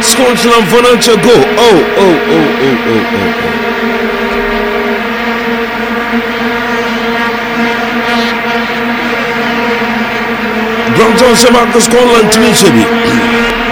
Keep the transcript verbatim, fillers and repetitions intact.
skończył nam Vonantia go. Oh, oh, oh, oh, oh, oh, oh. Brompton se Marcus Conlan timi sebi.